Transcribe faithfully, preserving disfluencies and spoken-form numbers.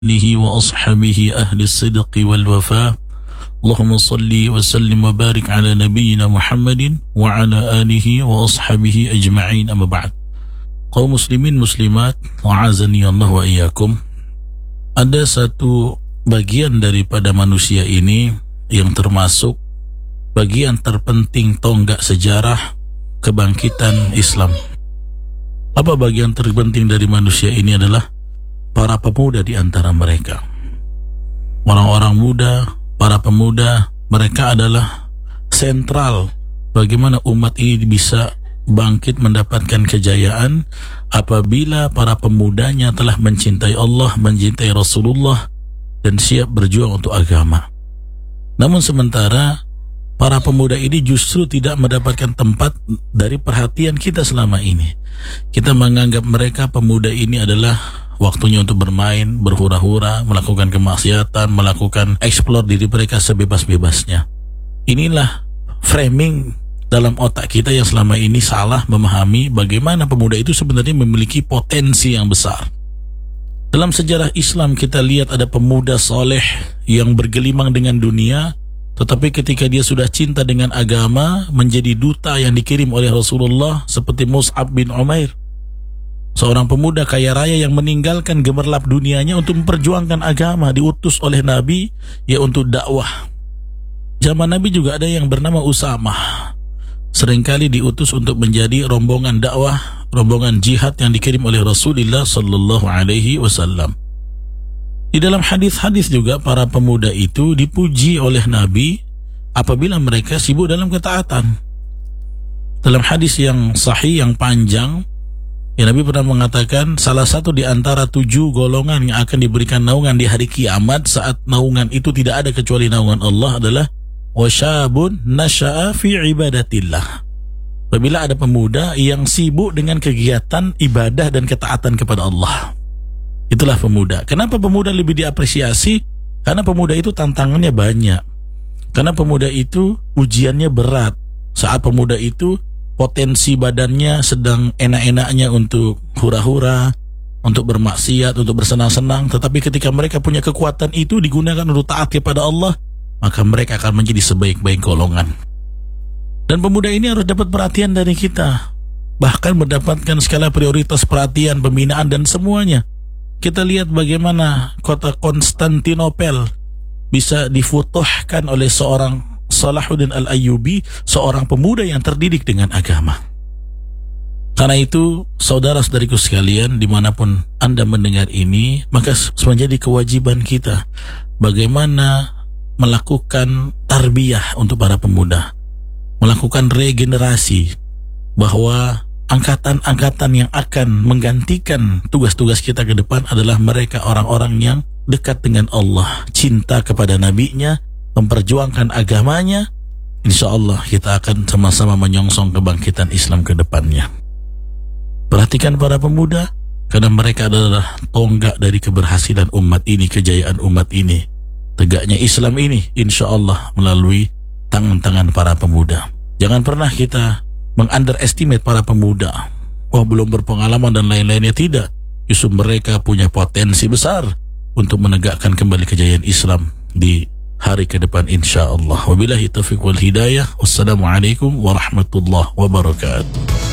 alihi wa ashabihi ahli sidqi wal wafa. Allahumma salli wa sallim wa barik ala nabiyyina Muhammadin wa ala alihi wa ashabihi ajma'in, amma ba'd. Kaum muslimin muslimat, wa'azani Allah wa iyyakum. Ada satu bagian daripada manusia ini yang termasuk bagian terpenting tonggak sejarah kebangkitan Islam. Apa bagian terpenting dari manusia ini adalah para pemuda di antara mereka. Orang-orang muda, para pemuda, mereka adalah sentral bagaimana umat ini bisa bangkit mendapatkan kejayaan apabila para pemudanya telah mencintai Allah, mencintai Rasulullah, dan siap berjuang untuk agama. Namun sementara para pemuda ini justru tidak mendapatkan tempat dari perhatian kita selama ini. Kita menganggap mereka pemuda ini adalah waktunya untuk bermain, berhura-hura, melakukan kemaksiatan, melakukan eksplor diri mereka sebebas-bebasnya. Inilah framing dalam otak kita yang selama ini salah memahami bagaimana pemuda itu sebenarnya memiliki potensi yang besar. Dalam sejarah Islam kita lihat ada pemuda soleh yang bergelimang dengan dunia, tetapi ketika dia sudah cinta dengan agama, menjadi duta yang dikirim oleh Rasulullah seperti Mus'ab bin Umair. Seorang pemuda kaya raya yang meninggalkan gemerlap dunianya untuk memperjuangkan agama, diutus oleh Nabi ya untuk dakwah. Zaman Nabi juga ada yang bernama Usamah, seringkali diutus untuk menjadi rombongan dakwah, rombongan jihad yang dikirim oleh Rasulullah sallallahu alaihi wasallam. Di dalam hadis-hadis juga para pemuda itu dipuji oleh Nabi apabila mereka sibuk dalam ketaatan. Dalam hadis yang sahih yang panjang, ya, Nabi pernah mengatakan salah satu di antara tujuh golongan yang akan diberikan naungan di hari kiamat saat naungan itu tidak ada kecuali naungan Allah adalah wasyabun nasha'a fi ibadatillah. Apabila ada pemuda yang sibuk dengan kegiatan ibadah dan ketaatan kepada Allah, itulah pemuda. Kenapa pemuda lebih diapresiasi? Karena pemuda itu tantangannya banyak. Karena pemuda itu ujiannya berat. Saat pemuda itu potensi badannya sedang enak-enaknya untuk hura-hura, untuk bermaksiat, untuk bersenang-senang. Tetapi ketika mereka punya kekuatan itu digunakan untuk taat kepada Allah, maka mereka akan menjadi sebaik-baik golongan. Dan pemuda ini harus dapat perhatian dari kita, bahkan mendapatkan skala prioritas perhatian, pembinaan, dan semuanya. Kita lihat bagaimana kota Konstantinopel bisa difutuhkan oleh seorang Salahuddin Al-Ayyubi, seorang pemuda yang terdidik dengan agama. Karena itu, saudara-saudariku sekalian, dimanapun Anda mendengar ini, maka menjadi kewajiban kita bagaimana melakukan tarbiyah untuk para pemuda, melakukan regenerasi, bahwa angkatan-angkatan yang akan menggantikan tugas-tugas kita ke depan adalah mereka orang-orang yang dekat dengan Allah, cinta kepada nabinya, memperjuangkan agamanya. Insya Allah kita akan sama-sama menyongsong kebangkitan Islam ke depannya. Perhatikan para pemuda, karena mereka adalah tonggak dari keberhasilan umat ini, kejayaan umat ini, tegaknya Islam ini, insya Allah melalui tangan-tangan para pemuda. Jangan pernah kita mengunderestimate para pemuda. Oh, belum berpengalaman dan lain-lainnya. Tidak. Justru mereka punya potensi besar untuk menegakkan kembali kejayaan Islam di hari ke depan insya Allah. Wabillahi taufiq wal hidayah. Wassalamualaikum warahmatullahi wabarakatuh.